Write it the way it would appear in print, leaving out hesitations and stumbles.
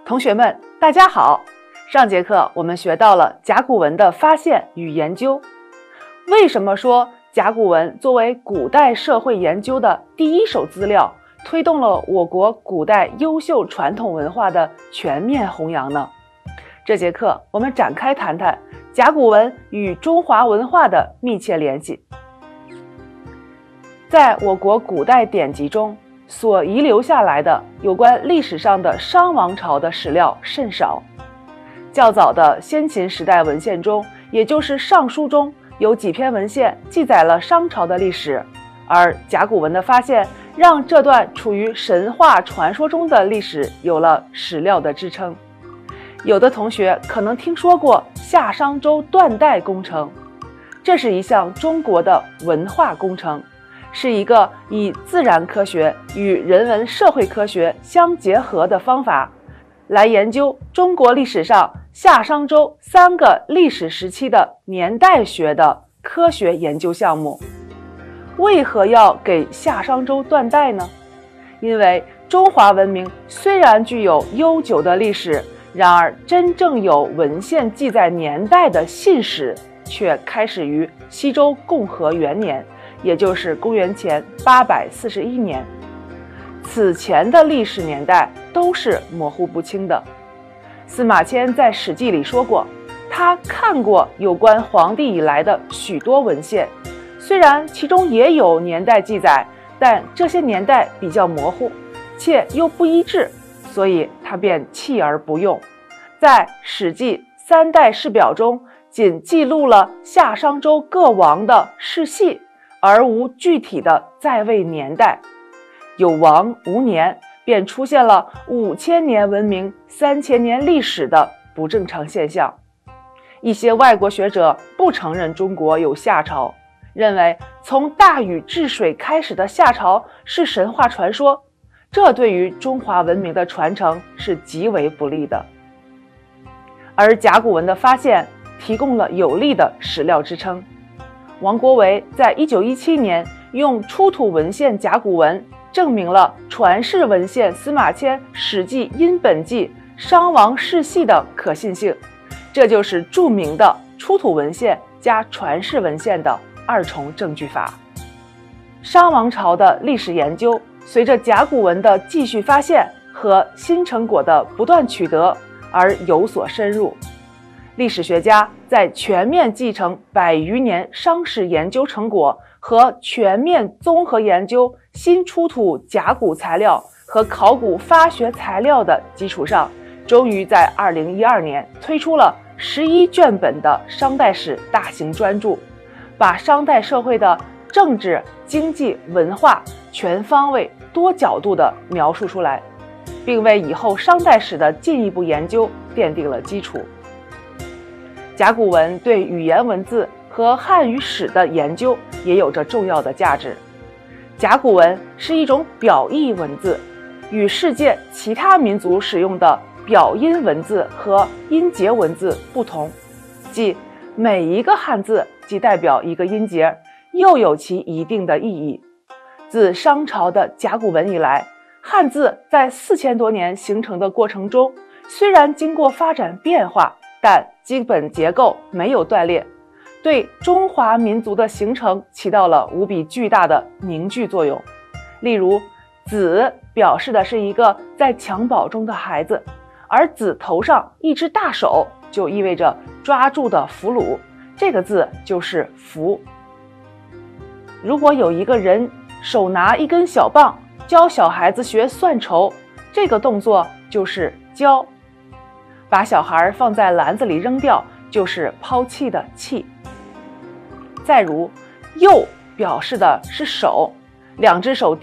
同学们，大家好！上节课我们学到了甲骨文的发现与研究。为什么说甲骨文作为古代社会研究的第一手资料，推动了我国古代优秀传统文化的全面弘扬呢？这节课我们展开谈谈甲骨文与中华文化的密切联系。在我国古代典籍中，所遗留下来的有关历史上的商王朝的史料甚少。较早的先秦时代文献中，也就是《尚书》中有几篇文献记载了商朝的历史，而甲骨文的发现让这段处于神话传说中的历史有了史料的支撑。有的同学可能听说过夏商周断代工程，这是一项中国的文化工程，是一个以自然科学与人文社会科学相结合的方法，来研究中国历史上夏商周3个历史时期的年代学的科学研究项目。为何要给夏商周断代呢？因为中华文明虽然具有悠久的历史，然而真正有文献记载年代的信史却开始于西周共和元年，也就是公元前841年。此前的历史年代都是模糊不清的。司马迁在《史记》里说过，他看过有关黄帝以来的许多文献，虽然其中也有年代记载，但这些年代比较模糊，且又不一致，所以他便弃而不用。在《史记·3代世表》中，仅记录了夏商周各王的世系，而无具体的在位年代。有王无年，便出现了5000年文明、3000年历史的不正常现象。一些外国学者不承认中国有夏朝，认为从大禹治水开始的夏朝是神话传说，这对于中华文明的传承是极为不利的。而甲骨文的发现提供了有力的史料支撑。王国维在1917年用出土文献甲骨文证明了传世文献司马迁《史记殷本纪》商王世系的可信性，这就是著名的出土文献加传世文献的2重证据法。商王朝的历史研究随着甲骨文的继续发现和新成果的不断取得而有所深入。历史学家在全面继承100余年商史研究成果和全面综合研究新出土甲骨材料和考古发掘材料的基础上，终于在2012年推出了11卷本的商代史大型专著，把商代社会的政治、经济、文化全方位、多角度地描述出来，并为以后商代史的进一步研究奠定了基础。甲骨文对语言文字和汉语史的研究也有着重要的价值。甲骨文是一种表意文字，与世界其他民族使用的表音文字和音节文字不同，即每一个汉字即代表一个音节，又有其一定的意义。自商朝的甲骨文以来，汉字在4000多年形成的过程中，虽然经过发展变化，但基本结构没有断裂，对中华民族的形成起到了无比巨大的凝聚作用。例如，子表示的是一个在襁褓中的孩子，而子头上一只大手就意味着抓住的俘虏，这个字就是俘。如果有一个人手拿一根小棒教小孩子学算筹，这个动作就是教。把小孩放在篮子里扔掉，就是抛弃的弃。再如，右表示的是手，2只手